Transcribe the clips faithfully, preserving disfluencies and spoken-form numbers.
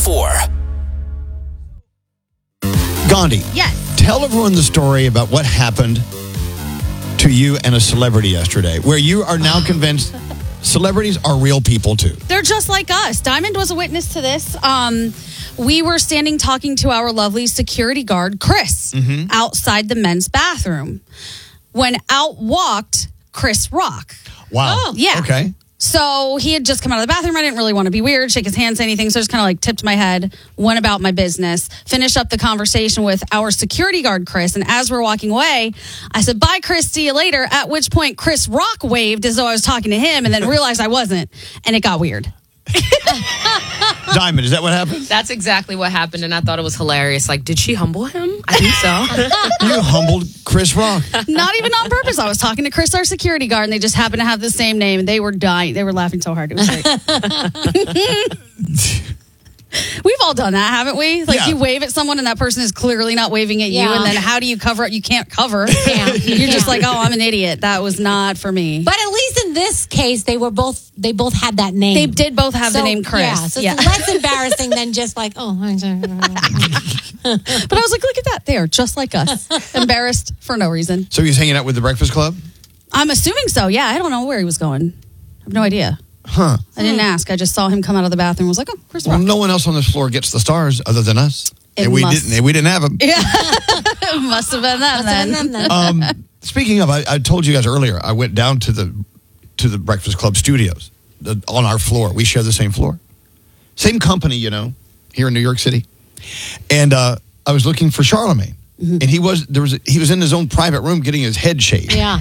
four. Gandhi. Yes. Tell everyone the story about what happened to you and a celebrity yesterday, where you are now convinced celebrities are real people too. They're just like us. Diamond was a witness to this. Um, we were standing talking to our lovely security guard, Chris, Mm-hmm. outside the men's bathroom. When out walked Chris Rock. Wow. Oh, yeah. Okay. So he had just come out of the bathroom. I didn't really want to be weird, shake his hand, say anything. So I just kind of like tipped my head, went about my business, finished up the conversation with our security guard, Chris. And as we're walking away, I said, bye, Chris, see you later. At which point Chris Rock waved as though I was talking to him and then realized I wasn't. And it got weird. Diamond, is that what happened? That's exactly what happened, and I thought it was hilarious. Like, did she humble him? I think so. You humbled Chris Rock. Not even on purpose. I was talking to Chris, our security guard, and they just happened to have the same name, and they were dying. They were laughing so hard. It was great. We've all done that, haven't we? Like, Yeah. you wave at someone, and that person is clearly not waving at you, Yeah. and then how do you cover it? You can't cover. can't. You You're just can't. like, oh, I'm an idiot. That was not for me. But at least in this case, they were both. They both had that name. They did both have the So, name Chris. Yeah, so Yeah. it's less embarrassing than just like, oh. But I was like, look at that. They are just like us. Embarrassed for no reason. So he's hanging out with the Breakfast Club? I'm assuming so. Yeah, I don't know where he was going. I have no idea. Huh. I didn't ask. I just saw him come out of the bathroom. Was like, oh, Chris Well, Rock. no one else on this floor gets the stars other than us. It and we must- didn't. We didn't have them. Yeah, it must have been that then. Um, speaking of, I, I told you guys earlier, I went down to the to the Breakfast Club studios the, on our floor. We share the same floor, same company, you know, here in New York City. And uh, I was looking for Charlemagne, Mm-hmm. and he was there was he was in his own private room getting his head shaved, Yeah.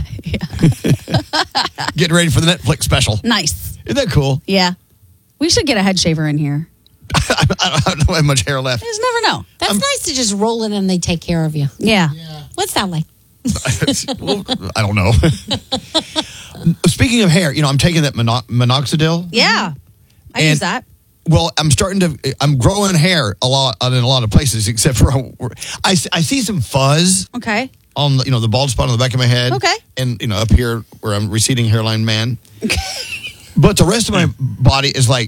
getting ready for the Netflix special. Nice. Isn't that cool? Yeah. We should get a head shaver in here. I, don't, I don't have much hair left. You just never know. That's nice to just roll in and they take care of you. Yeah. What's that like? Well, I don't know. Speaking of hair, you know, I'm taking that mono- minoxidil. Yeah. I And- use that. Well, I'm starting to. I'm growing hair a lot in a lot of places, except for I, I see some fuzz Okay. on the, you know, the bald spot on the back of my head. Okay. And you know, up here where I'm receding hairline man. But the rest of my body is like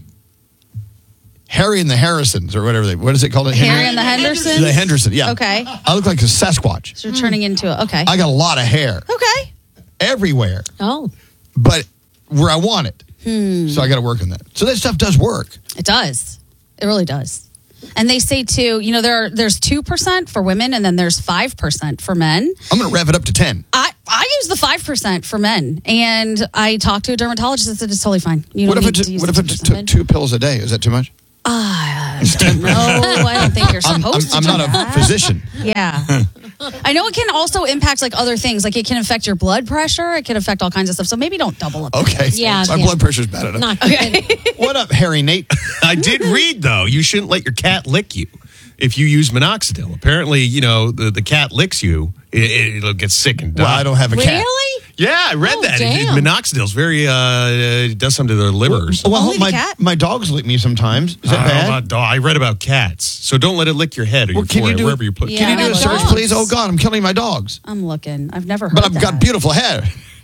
Harry and the Harrisons or whatever they. What is it called? Harry and the Hendersons? The Henderson. Yeah. Okay. I look like a Sasquatch. So you're turning into it. Okay. I got a lot of hair Okay. everywhere, Oh. but where I want it. Hmm. So I got to work on that. So that stuff does work. It does. It really does. And they say too, you know, there are, there's two percent for women and then there's five percent for men. I'm going to rev it up to ten. I, I use the five percent for men. And I talked to a dermatologist and said it's totally fine. You What don't if need it to use what the if it two percent. took two pills a day? Is that too much? I don't know. I don't think you're I'm, supposed I'm, to I'm do not that. a physician. Yeah. I know it can also impact like other things. Like it can affect your blood pressure. It can affect all kinds of stuff. So maybe don't double up. the Okay. dose. Yeah, My yeah. blood pressure's bad enough. Not good. What up, Harry Nate? I did read, though, you shouldn't let your cat lick you if you use minoxidil. Apparently, you know, the, the cat licks you, it, it'll get sick and die. Well, I don't have a cat. Really? Yeah, I read Oh, that. It- it- damn. Minoxidil's very, uh, it does something to their livers. Well, Only the my, cat? my dogs lick me sometimes. Is that I don't know bad? about dog. I read about cats. So don't let it lick your head or Well, your can you forehead, do- wherever you put Yeah, Can you do I a love search, dogs. please? Oh, God, I'm killing my dogs. I'm looking. I've never heard But I've that. got beautiful hair.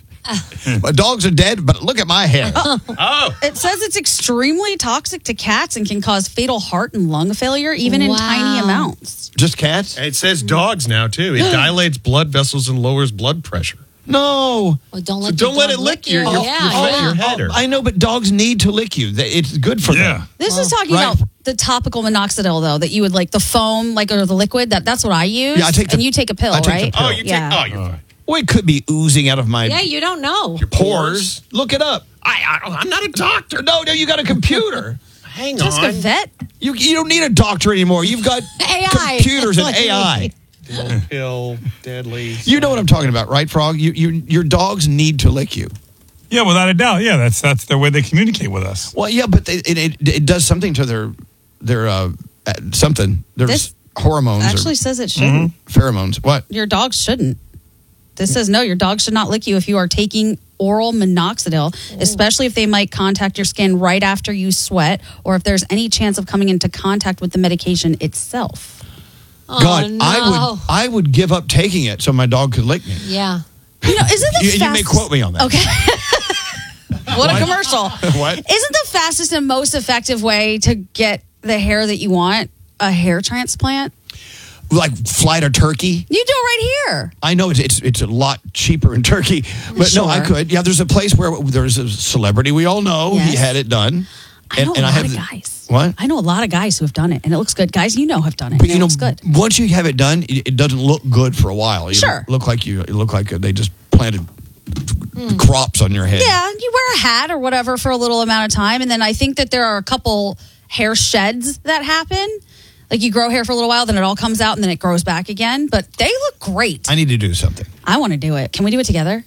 My dogs are dead, but look at my hair. Oh, It says it's extremely toxic to cats and can cause fatal heart and lung failure, even in Wow. tiny amounts. Just cats? it says dogs now, too. It dilates blood vessels and lowers blood pressure. No. Well, don't So let, don't your let dog it lick you. your, your, yeah, your, yeah. your head. Or, I know, but dogs need to lick you. They- It's good for them. This is talking Right. about the topical minoxidil, though, that you would like the foam, like or the liquid. That that's what I use. Yeah, I take the- and you take a pill, I take the right? pill. oh, you take, Yeah. oh, you're fine. Well, it could be oozing out of my Yeah, you don't know. Your pores. Look it up. I, I, I'm not a doctor. No, no, you got a computer. Hang Just a on. vet. You you don't need a doctor anymore. You've got A I. computers and That's what A I. you need. Pill, deadly. You know what I'm talking about, right, Frog? You, you your dogs need to lick you. Yeah, without a doubt. Yeah, that's that's the way they communicate with us. Well, yeah, but it it, it does something to their their uh, uh, something. There's This hormones Actually or says it shouldn't. pheromones. What? Your dog shouldn't. This says no, your dog should not lick you if you are taking oral minoxidil, especially if they might contact your skin right after you sweat or if there's any chance of coming into contact with the medication itself. Oh, God, no. I would I would give up taking it so my dog could lick me. Yeah. You know, isn't the You, you may fastest- quote me on that. Okay. What a commercial. What? Isn't the fastest and most effective way to get the hair that you want, a hair transplant, Like fly to Turkey. you do it right here. I know it's it's, it's a lot cheaper in Turkey, but no, I Sure. could. Yeah, there's a place where there's a celebrity we all know. He Yes. had it done. I know a lot have of the- guys. What? I know a lot of guys who have done it, and it looks good. Guys, you know, have done it. But and you it know, looks good. once you have it done, it, it doesn't look good for a while. You Sure. look like you you look like they just planted crops on your head. Yeah, you wear a hat or whatever for a little amount of time, and then I think that there are a couple hair sheds that happen. Like you grow hair for a little while, then it all comes out, and then it grows back again. But they look great. I need to do something. I want to do it. Can we do it together?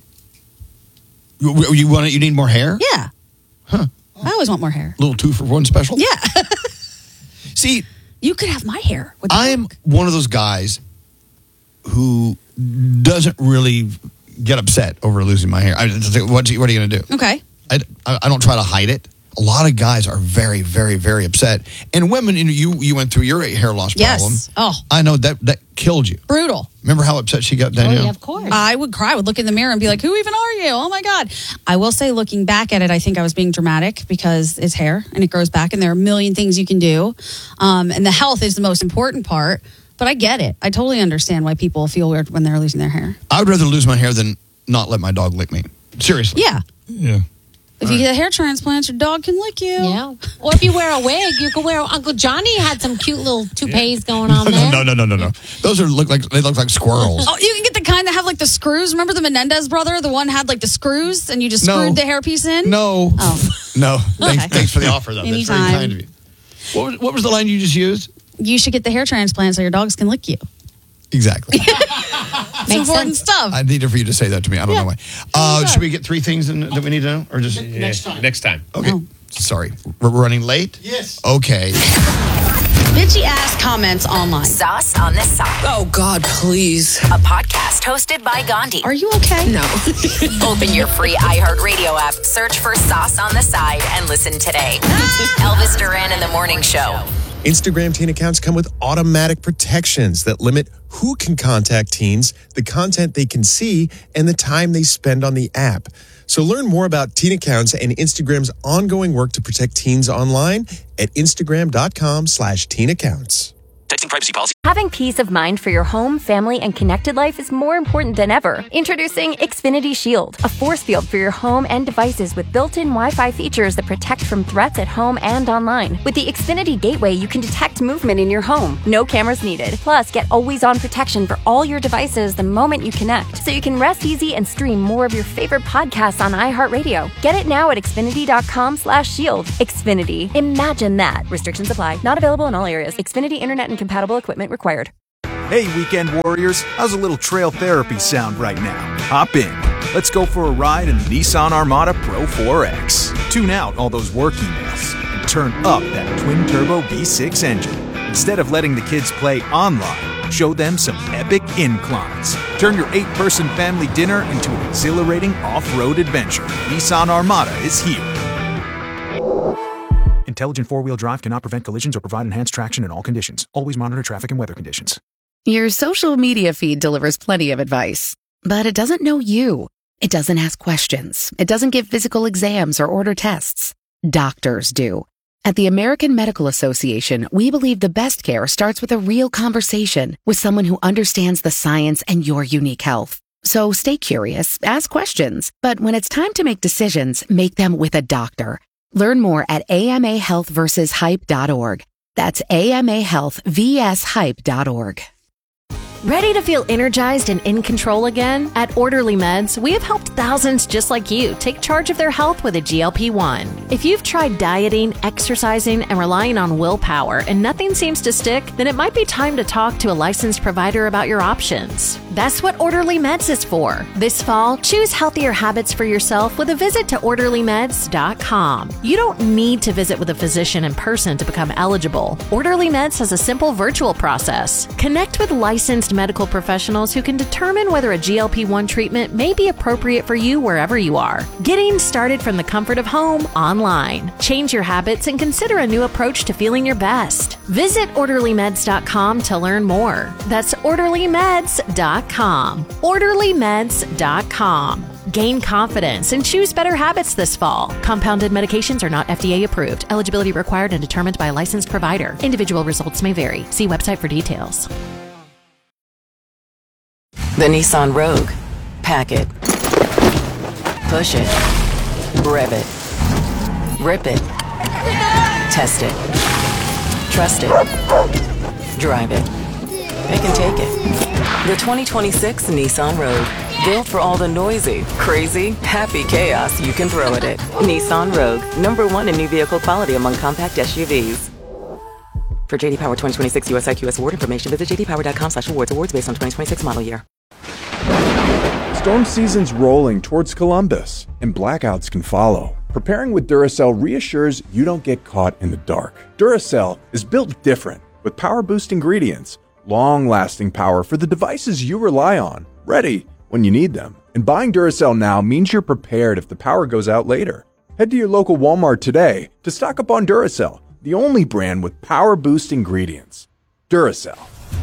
You, you want it? You need more hair? Yeah. Huh. I always want more hair. Little two for one special. Yeah. See, You could have my hair. With the I'm look. one of those guys who doesn't really get upset over losing my hair. I, what, what are you going to do? Okay. I, I don't try to hide it. A lot of guys are very, very, very upset. And women, you know, you, you went through your hair loss Yes. problem. Oh. I know that that killed you. Brutal. Remember how upset she got, Oh, Danielle? yeah, of course. I would cry. I would look in the mirror and be like, who even are you? Oh my God. I will say, looking back at it, I think I was being dramatic because it's hair and it grows back and there are a million things you can do. Um, and the health is the most important part. But I get it. I totally understand why people feel weird when they're losing their hair. I would rather lose my hair than not let my dog lick me. Seriously. Yeah. Yeah. If you get a hair transplant, your dog can lick you. Yeah. Or if you wear a wig, you could wear. Uncle Johnny had some cute little toupees going on there. No, no, no, no, no. Those are look like they look like squirrels. Oh, you can get the kind that have like the screws. Remember the Menendez brother? The one had like the screws and you just No. screwed the hairpiece in? No. Oh. No. Thanks, Okay. thanks for the offer, though. That's very Anytime. kind of you. What was, what was the line you just used? You should get the hair transplant so your dogs can lick you. Exactly. It's Makes important sense. stuff. I needed for you to say that to me. I don't know why. Uh, should we get three things in, that we need to know, or just Next time. Next time. okay? Oh. Sorry, we're running late. Yes. Okay. Bitchy ass comments online. Sauce on the Side. Oh, God, please. A podcast hosted by Gandhi. Are you okay? No. Open your free iHeartRadio app, search for Sauce on the Side, and listen today. Elvis Duran in the Morning Show. Instagram teen accounts come with automatic protections that limit who can contact teens, the content they can see, and the time they spend on the app. So learn more about teen accounts and Instagram's ongoing work to protect teens online at instagram.com slash teen accounts. Texting privacy policy. Having peace of mind for your home, family, and connected life is more important than ever. Introducing Xfinity Shield, a force field for your home and devices with built-in Wi-Fi features that protect from threats at home and online. With the Xfinity Gateway, you can detect movement in your home. No cameras needed. Plus, get always-on protection for all your devices the moment you connect, so you can rest easy and stream more of your favorite podcasts on iHeartRadio. Get it now at xfinity.com slash shield. Xfinity. Imagine that. Restrictions apply. Not available in all areas. Xfinity Internet and compatible equipment required. Hey, weekend warriors, how's a little trail therapy sound right now? Hop in. Let's go for a ride in the Nissan Armada Pro four X. Tune out all those work emails and turn up that twin-turbo V six engine. Instead of letting the kids play online, show them some epic inclines. Turn your eight-person family dinner into an exhilarating off-road adventure. Nissan Armada is here. Intelligent four-wheel drive cannot prevent collisions or provide enhanced traction in all conditions. Always monitor traffic and weather conditions. Your social media feed delivers plenty of advice, but it doesn't know you. It doesn't ask questions. It doesn't give physical exams or order tests. Doctors do. At the American Medical Association, we believe the best care starts with a real conversation with someone who understands the science and your unique health. So stay curious, ask questions, but when it's time to make decisions, make them with a doctor. Learn more at A M A health versus hype dot org. That's A M A health versus hype dot org. Ready to feel energized and in control again? At Orderly Meds, we have helped thousands just like you take charge of their health with a G L P one. If you've tried dieting, exercising, and relying on willpower and nothing seems to stick, then it might be time to talk to a licensed provider about your options. That's what Orderly Meds is for. This fall, choose healthier habits for yourself with a visit to orderly meds dot com. You don't need to visit with a physician in person to become eligible. Orderly Meds has a simple virtual process. Connect with licensed medical professionals who can determine whether a G L P one treatment may be appropriate for you wherever you are. Getting started from the comfort of home online. Change your habits and consider a new approach to feeling your best. Visit orderly meds dot com to learn more. That's orderly meds dot com. orderly meds dot com. Gain confidence and choose better habits this fall. Compounded medications are not F D A approved. Eligibility required and determined by a licensed provider. Individual results may vary. See website for details. The Nissan Rogue. Pack it. Push it. Rev it. Rip it. Test it. Trust it. Drive it. They can take it. The twenty twenty-six Nissan Rogue. Built for all the noisy, crazy, happy chaos you can throw at it. Nissan Rogue. Number one in new vehicle quality among compact S U Vs. For J D Power twenty twenty-six U S I Q S award information, visit j d power dot com slash awards. Awards based on twenty twenty-six model year. Storm season's rolling towards Columbus, and blackouts can follow. Preparing with Duracell reassures you don't get caught in the dark. Duracell is built different, with power-boost ingredients, long-lasting power for the devices you rely on, ready when you need them. And buying Duracell now means you're prepared if the power goes out later. Head to your local Walmart today to stock up on Duracell, the only brand with power-boost ingredients. Duracell.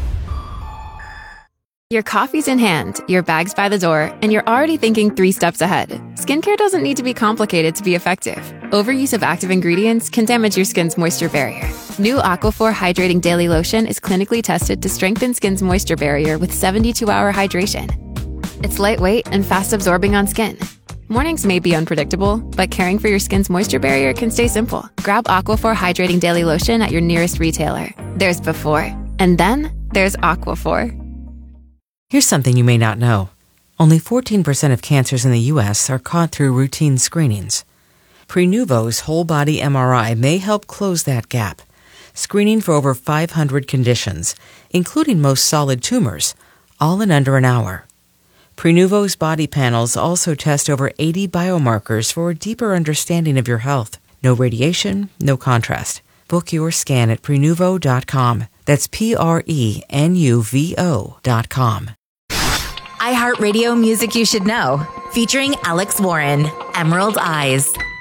Your coffee's in hand, your bag's by the door, and you're already thinking three steps ahead. Skincare doesn't need to be complicated to be effective. Overuse of active ingredients can damage your skin's moisture barrier. New Aquaphor Hydrating Daily Lotion is clinically tested to strengthen skin's moisture barrier with seventy-two hour hydration. It's lightweight and fast absorbing on skin. Mornings may be unpredictable, but caring for your skin's moisture barrier can stay simple. Grab Aquaphor Hydrating Daily Lotion at your nearest retailer. There's before, and then there's Aquaphor. Here's something you may not know. Only fourteen percent of cancers in the U S are caught through routine screenings. Prenuvo's whole-body M R I may help close that gap, screening for over five hundred conditions, including most solid tumors, all in under an hour. Prenuvo's body panels also test over eighty biomarkers for a deeper understanding of your health. No radiation, no contrast. Book your scan at prenuvo dot com. That's P R E N U V O dot com. iHeartRadio Music You Should Know, featuring Alex Warren, Emerald Eyes.